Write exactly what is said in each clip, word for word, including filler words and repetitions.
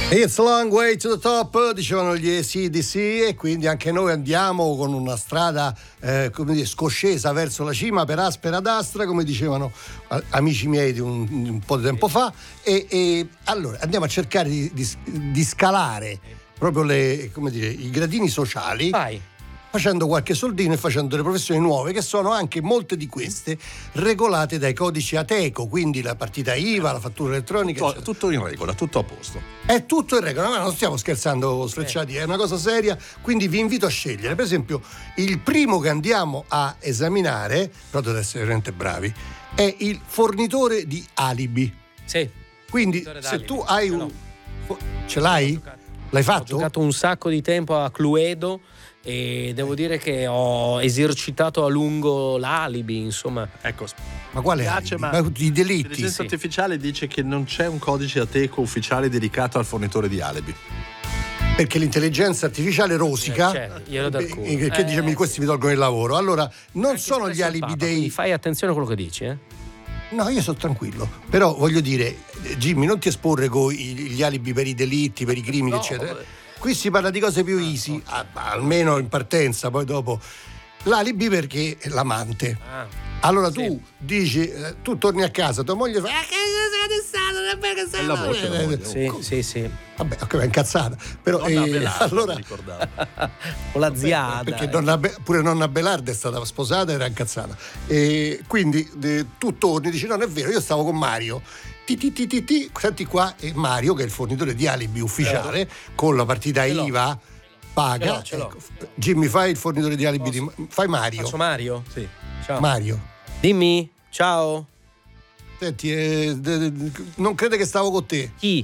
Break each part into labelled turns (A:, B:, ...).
A: It's a long way to the top, dicevano gli A C D C, e quindi anche noi andiamo con una strada eh, come dire, scoscesa verso la cima per aspera d'astra, come dicevano a, amici miei di un, un po' di tempo fa, e, e allora andiamo a cercare di, di, di scalare proprio le, come dire, i gradini sociali.
B: Vai.
A: Facendo qualche soldino e facendo delle professioni nuove, che sono anche molte di queste regolate dai codici Ateco, quindi la partita I V A, la fattura elettronica,
C: tutto, tutto in regola, tutto a posto.
A: È tutto in regola, ma non stiamo scherzando, Sfrecciati, è una cosa seria, quindi vi invito a scegliere. Per esempio, il primo che andiamo a esaminare, proprio ad essere veramente bravi, è il fornitore di alibi.
B: Sì.
A: Quindi se tu hai un... Ce l'hai? L'hai fatto?
B: Ho giocato un sacco di tempo a Cluedo e devo dire che ho esercitato a lungo l'alibi, insomma.
C: Ecco,
A: ma quale
C: piace,
A: alibi?
C: ma
A: Ma i delitti?
C: L'intelligenza
B: sì.
C: artificiale dice che non c'è un codice Ateco ufficiale dedicato al fornitore di alibi.
A: Perché l'intelligenza artificiale rosica,
B: Eh, certo, glielo dà il culo.
A: eh, che dice
B: Eh,
A: questi mi tolgono il lavoro. Allora, non
B: Anche
A: sono
B: se
A: gli
B: sei
A: alibi
B: Papa,
A: dei...
B: quindi fai attenzione a quello che dici, eh?
A: No, io sono tranquillo. Però voglio dire, Jimmy, non ti esporre con gli alibi per i delitti, per i crimini,
B: No,
A: eccetera.
B: vabbè.
A: Qui si parla di cose più easy, ah, almeno in partenza, poi dopo. L'alibi perché è l'amante.
B: Ah,
A: Allora
B: sì.
A: tu dici, eh, tu torni a casa, tua moglie fa... "Ah, che sei stato, non è vero che sei
C: È la voce, la moglie.
B: Sì, sì, sì.
A: Vabbè, ok, è incazzata. Però,
C: Nonna
A: eh,
C: Belarda,
A: allora...
C: mi ricordavo.
B: Con la ziada.
A: Perché
B: eh.
A: nonna Be- pure nonna Belarda è stata sposata e era incazzata, e quindi eh, tu torni e dici: non è vero, io stavo con Mario. Ti, ti, ti, ti, ti. Senti qua, e Mario, che è il fornitore di alibi ufficiale, con la partita
B: Ce l'ho.
A: I V A paga.
B: Ce l'ho, ce l'ho.
A: Ecco, Jimmy, fai il fornitore di alibi di fai Mario.
B: Faccio Mario?
C: Sì.
B: Ciao.
A: Mario.
B: Dimmi, ciao.
A: Senti, eh, de- de- non crede che stavo con te?
B: Chi?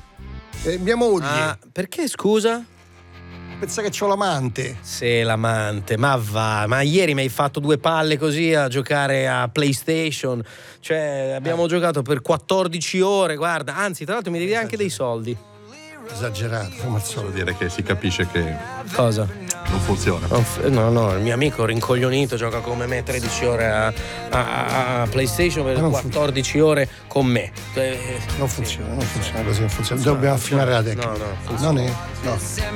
A: Eh, mia moglie.
B: Ah, perché scusa?
A: Pensa che c'ho l'amante.
B: Sei l'amante, ma va, ma ieri mi hai fatto due palle così a giocare a PlayStation, cioè abbiamo
A: Eh.
B: giocato per quattordici ore, guarda, anzi tra l'altro mi devi anche dei soldi.
A: Esagerato, come al
C: Solo
A: solito.
C: dire che si capisce che
B: Cosa?
C: non funziona.
B: Non f- No, no, il mio amico rincoglionito gioca come me tredici ore a, a- a PlayStation per
A: Ma non
B: quattordici ore con me. Eh,
A: Non funziona, non funziona così, non funziona. Dobbiamo affinare la tecnica.
B: No, no, funziona.
A: Non è? No.